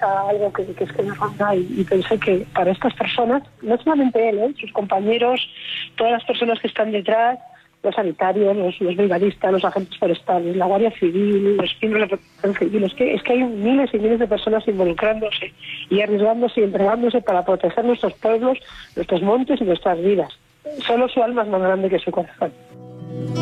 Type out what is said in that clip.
cabeza algo que es que me ronda y pensé que para estas personas, no solamente él, sus compañeros, todas las personas que están detrás, los sanitarios, los brigadistas, los agentes forestales, la Guardia Civil, los miembros de protección civil, es que hay miles y miles de personas involucrándose y arriesgándose y entregándose para proteger nuestros pueblos, nuestros montes y nuestras vidas. Solo su alma es más grande que su corazón.